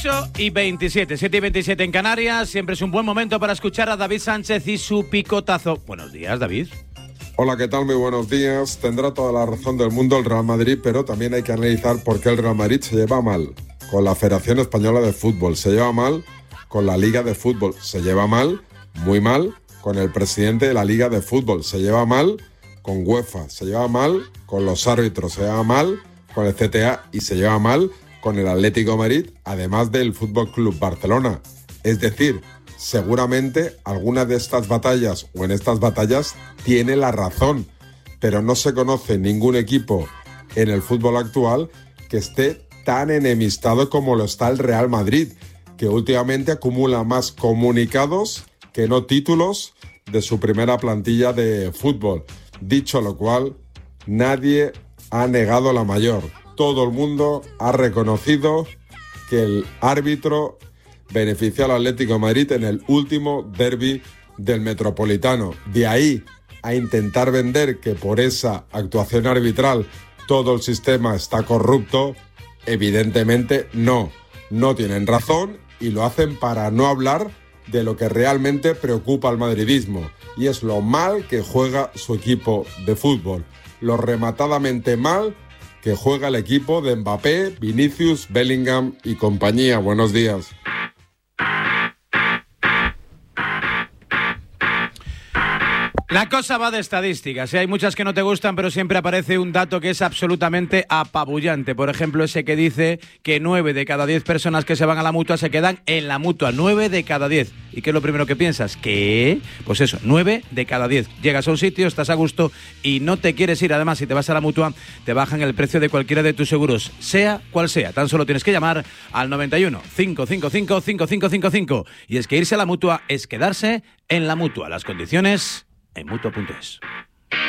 8:27, 7:27 en Canarias. Siempre es un buen momento para escuchar a David Sánchez y su picotazo. Buenos días, David. Hola, ¿qué tal? Muy buenos días. Tendrá toda la razón del mundo el Real Madrid, pero también hay que analizar por qué el Real Madrid se lleva mal con la Federación Española de Fútbol, se lleva mal con la Liga de Fútbol, se lleva mal, muy mal, con el presidente de la Liga de Fútbol, se lleva mal con UEFA, se lleva mal con los árbitros, se lleva mal con el CTA y se lleva mal con el Atlético de Madrid, además del Fútbol Club Barcelona. Es decir, seguramente alguna de estas batallas o en estas batallas tiene la razón, pero no se conoce ningún equipo en el fútbol actual que esté tan enemistado como lo está el Real Madrid, que últimamente acumula más comunicados que no títulos de su primera plantilla de fútbol. Dicho lo cual, nadie ha negado la mayor. Todo el mundo ha reconocido que el árbitro benefició al Atlético de Madrid en el último derbi del Metropolitano. De ahí a intentar vender que por esa actuación arbitral todo el sistema está corrupto, evidentemente no tienen razón y lo hacen para no hablar de lo que realmente preocupa al madridismo, y es lo mal que juega su equipo de fútbol, lo rematadamente mal que juega el equipo de Mbappé, Vinicius, Bellingham y compañía. Buenos días. La cosa va de estadísticas, hay muchas que no te gustan, pero siempre aparece un dato que es absolutamente apabullante. Por ejemplo, ese que dice que 9 de cada 10 personas que se van a la Mutua se quedan en la Mutua. 9 de cada 10. ¿Y qué es lo primero que piensas? ¿Qué? Pues eso, 9 de cada 10. Llegas a un sitio, estás a gusto y no te quieres ir. Además, si te vas a la Mutua, te bajan el precio de cualquiera de tus seguros, sea cual sea. Tan solo tienes que llamar al 91 555 5555. Y es que irse a la Mutua es quedarse en la Mutua. Las condiciones en Mutua.es.